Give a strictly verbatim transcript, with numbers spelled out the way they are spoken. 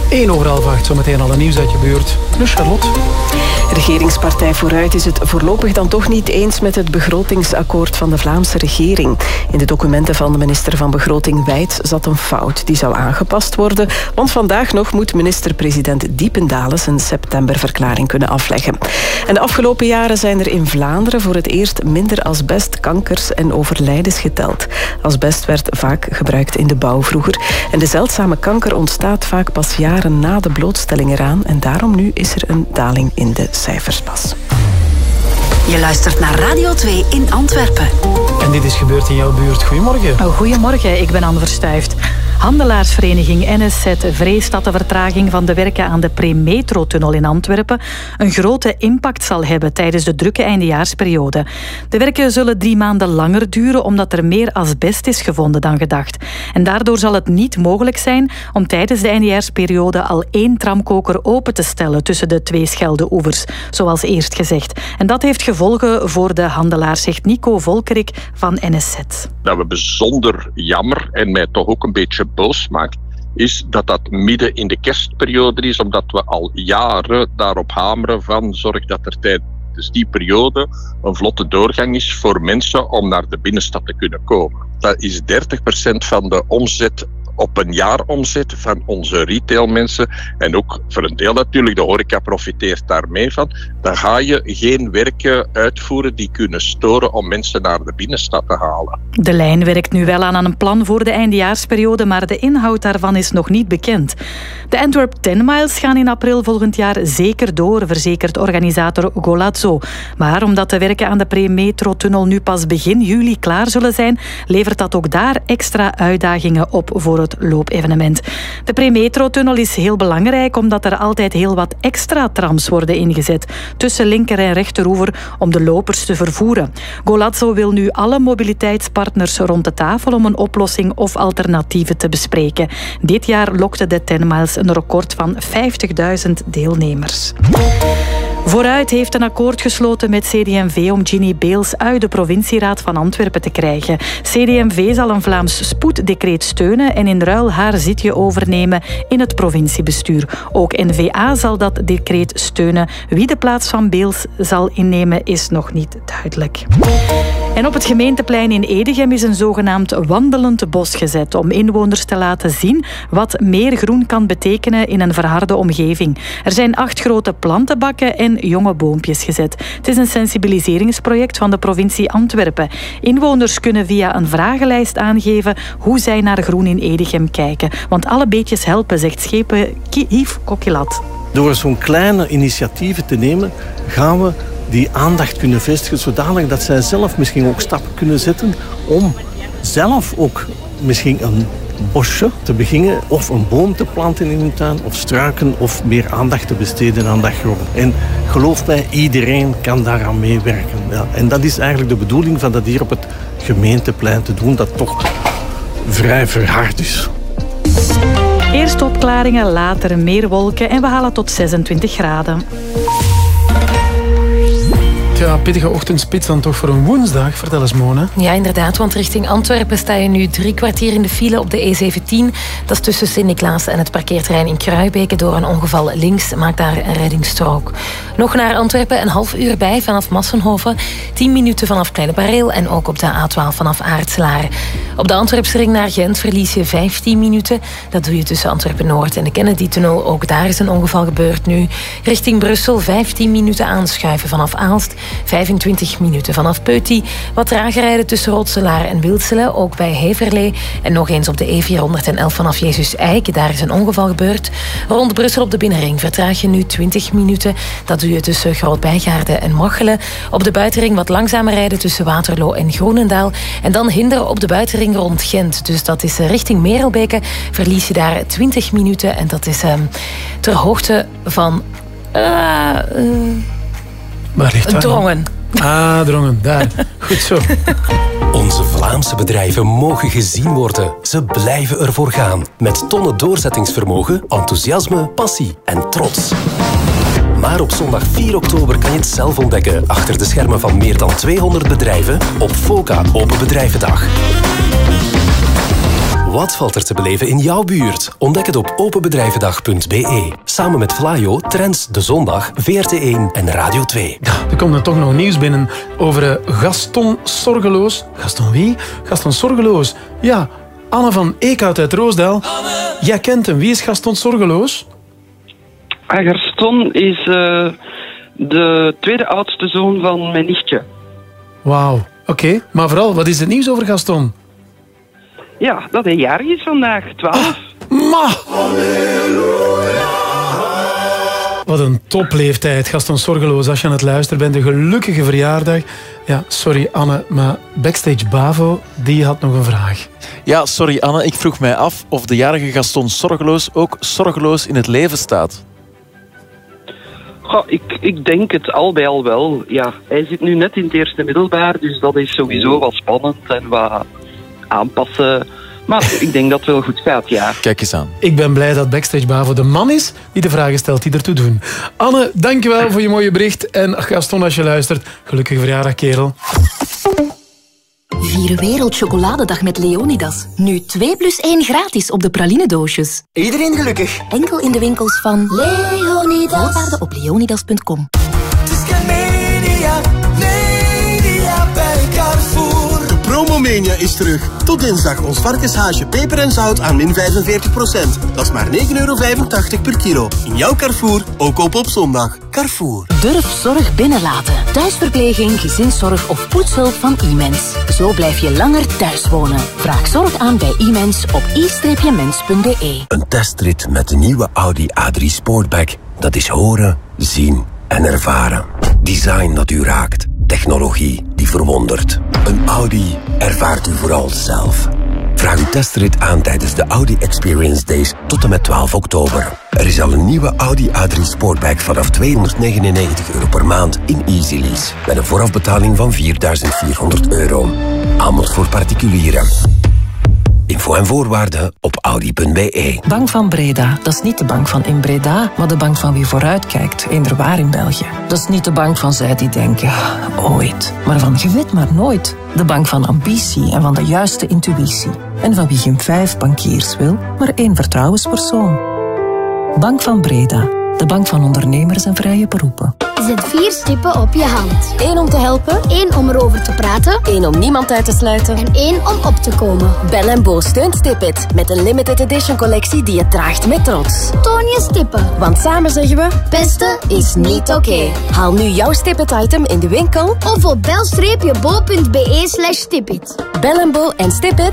één over half acht, zometeen al een nieuws uit je buurt. Dus Charlotte. Regeringspartij Vooruit is het voorlopig dan toch niet eens met het begrotingsakkoord van de Vlaamse regering. In de documenten van de minister van Begroting Wijts zat een fout. Die zou aangepast worden, want vandaag nog moet minister-president Diependalen zijn septemberverklaring kunnen afleggen. En de afgelopen jaren zijn er in Vlaanderen voor het eerst minder asbest, kankers en overlijdens geteld. Asbest werd vaak gebruikt in de bouw vroeger. En de zeldzame kanker ontstaat vaak pas jaren na de blootstelling eraan. En daarom nu is er een daling in de cijfers pas. Je luistert naar Radio twee in Antwerpen. En dit is gebeurd in jouw buurt. Goedemorgen. Oh, goedemorgen, ik ben Anne Verstuift. Handelaarsvereniging N S Z vreest dat de vertraging van de werken aan de Premetro-tunnel in Antwerpen een grote impact zal hebben tijdens de drukke eindejaarsperiode. De werken zullen drie maanden langer duren omdat er meer asbest is gevonden dan gedacht. En daardoor zal het niet mogelijk zijn om tijdens de eindejaarsperiode al één tramkoker open te stellen tussen de twee Schelde-oevers, zoals eerst gezegd. En dat heeft gevolgen voor de handelaars, zegt Nico Volkerik van N S Z. Dat we bijzonder jammer en mij toch ook een beetje boos maakt, is dat dat midden in de kerstperiode is, omdat we al jaren daarop hameren van zorg dat er tijdens die periode een vlotte doorgang is voor mensen om naar de binnenstad te kunnen komen. Dat is dertig procent van de omzet op een jaaromzet van onze retailmensen en ook voor een deel natuurlijk, de horeca profiteert daarmee van. Dan ga je geen werken uitvoeren die kunnen storen om mensen naar de binnenstad te halen. De lijn werkt nu wel aan een plan voor de eindejaarsperiode, maar de inhoud daarvan is nog niet bekend. De Antwerp ten miles gaan in april volgend jaar zeker door, verzekert organisator Golazzo. Maar omdat de werken aan de Premetro-tunnel nu pas begin juli klaar zullen zijn, levert dat ook daar extra uitdagingen op voor het loopevenement. De Premetro-tunnel is heel belangrijk omdat er altijd heel wat extra trams worden ingezet tussen linker- en rechteroever om de lopers te vervoeren. Golazzo wil nu alle mobiliteitspartners rond de tafel om een oplossing of alternatieven te bespreken. Dit jaar lokte de ten miles een record van vijftigduizend deelnemers. Vooruit heeft een akkoord gesloten met C D M V om Ginny Beels uit de provincieraad van Antwerpen te krijgen. C D M V zal een Vlaams spoeddecreet steunen en in ruil haar zitje overnemen in het provinciebestuur. Ook N V A zal dat decreet steunen. Wie de plaats van Beels zal innemen is nog niet duidelijk. En op het gemeenteplein in Edegem is een zogenaamd wandelend bos gezet om inwoners te laten zien wat meer groen kan betekenen in een verharde omgeving. Er zijn acht grote plantenbakken en jonge boompjes gezet. Het is een sensibiliseringsproject van de provincie Antwerpen. Inwoners kunnen via een vragenlijst aangeven hoe zij naar groen in Edegem kijken. Want alle beetjes helpen, zegt schepen Yves Coquelat. Door zo'n kleine initiatieven te nemen, gaan we die aandacht kunnen vestigen, zodanig dat zij zelf misschien ook stappen kunnen zetten om zelf ook misschien een bosje te beginnen of een boom te planten in hun tuin of struiken of meer aandacht te besteden aan dat groen. En geloof mij, iedereen kan daaraan meewerken. Ja, en dat is eigenlijk de bedoeling van dat hier op het gemeenteplein te doen, dat toch vrij verhard is. Eerst opklaringen, later meer wolken en we halen tot zesentwintig graden. Ja, pittige ochtendspits dan toch voor een woensdag. Vertel eens, Mona. Ja, inderdaad, want richting Antwerpen sta je nu drie kwartier in de file op de E zeventien. Dat is tussen Sint-Niklaas en het parkeerterrein in Kruibeke. Door een ongeval links maakt daar een reddingsstrook. Nog naar Antwerpen een half uur bij vanaf Massenhoven. tien minuten vanaf Kleine Bareel en ook op de A twaalf vanaf Aartselaar. Op de Antwerpse ring naar Gent verlies je vijftien minuten. Dat doe je tussen Antwerpen-Noord en de Kennedy-tunnel. Ook daar is een ongeval gebeurd nu. Richting Brussel vijftien minuten aanschuiven vanaf Aalst. vijfentwintig minuten vanaf Peuty. Wat trager rijden tussen Rotselaar en Wilselen, ook bij Heverlee. En nog eens op de E vierhonderdelf vanaf Jezus Eik. Daar is een ongeval gebeurd. Rond Brussel op de binnenring vertraag je nu twintig minuten. Dat doe je tussen Groot-Bijgaarden en Machelen. Op de buitenring wat langzamer rijden tussen Waterloo en Groenendaal. En dan hinder op de buitenring rond Gent. Dus dat is richting Merelbeke. Verlies je daar twintig minuten. En dat is um, ter hoogte van... Uh, uh, Waar ligt dat? Drongen. Ah, Drongen, daar. Goed zo. Onze Vlaamse bedrijven mogen gezien worden. Ze blijven ervoor gaan. Met tonnen doorzettingsvermogen, enthousiasme, passie en trots. Maar op zondag vier oktober kan je het zelf ontdekken achter de schermen van meer dan tweehonderd bedrijven op FOCA Open Bedrijvendag. Wat valt er te beleven in jouw buurt? Ontdek het op openbedrijvendag punt b e. Samen met Vlaio, Trends, De Zondag, V R T één en Radio twee. Ja, er komt dan toch nog nieuws binnen over uh, Gaston Sorgeloos. Gaston wie? Gaston Sorgeloos. Ja, Anne van Eekhout uit Roosdaal. Anne. Jij kent hem. Wie is Gaston Sorgeloos? Ah, Gaston is uh, de tweede oudste zoon van mijn nichtje. Wauw, oké. Okay. Maar vooral, wat is het nieuws over Gaston? Ja, dat hij jarig is vandaag, twaalf. Ah, ma! Wat een topleeftijd, Gaston Sorgeloos. Als je aan het luisteren bent, een gelukkige verjaardag. Ja, sorry Anne, maar Backstage Bavo, die had nog een vraag. Ja, sorry Anne, ik vroeg mij af of de jarige Gaston Sorgeloos ook zorgeloos in het leven staat. Goh, ik, ik denk het al bij al wel. Ja, hij zit nu net in het eerste middelbaar, dus dat is sowieso wat spannend en wat aanpassen. Maar ik denk dat het wel goed gaat, ja. Kijk eens aan. Ik ben blij dat Backstage Bavo de man is die de vragen stelt die ertoe doen. Anne, dankjewel voor je mooie bericht. En Gaston, als je luistert, gelukkige verjaardag, kerel. Vier Wereldchocoladedag met Leonidas. Nu twee plus één gratis op de pralinedoosjes. Iedereen gelukkig. Enkel in de winkels van Leonidas. Voorwaarden op leonidas punt com. Het is Media, Media bij Carrefour. De Promomania is terug. Tot dinsdag ons varkenshaasje peper en zout aan min vijfenveertig procent. Dat is maar negen euro vijfentachtig per kilo. In jouw Carrefour, ook op op zondag. Carrefour. Durf zorg binnenlaten. Thuisverpleging, gezinszorg of poetshulp van iMens. Zo blijf je langer thuis wonen. Vraag zorg aan bij iMens op i mens punt b e. Een testrit met de nieuwe Audi A drie Sportback. Dat is horen, zien en ervaren. Design dat u raakt. Technologie die verwondert. Een Audi ervaart u vooral zelf. Vraag uw testrit aan tijdens de Audi Experience Days tot en met twaalf oktober. Er is al een nieuwe Audi A drie Sportback vanaf tweehonderdnegenennegentig euro per maand in Easy Lease. Met een voorafbetaling van vierduizend vierhonderd euro. Aanbod voor particulieren. Info en voorwaarden op audi punt b e. Bank van Breda, dat is niet de bank van in Breda, maar de bank van wie vooruitkijkt, eender waar in België. Dat is niet de bank van zij die denken, ooit, maar van je weet maar nooit. De bank van ambitie en van de juiste intuïtie. En van wie geen vijf bankiers wil, maar één vertrouwenspersoon. Bank van Breda, de bank van ondernemers en vrije beroepen. Zet vier stippen op je hand. Eén om te helpen. Eén om erover te praten. Één om niemand uit te sluiten. En één om op te komen. Bell en Bo steunt Stipit met een limited edition collectie die je draagt met trots. Toon je stippen. Want samen zeggen we, beste is niet oké. Okay. Haal nu jouw Stipit item in de winkel of op bel-bo punt b e slash stipit. Bell en Bo en Stipit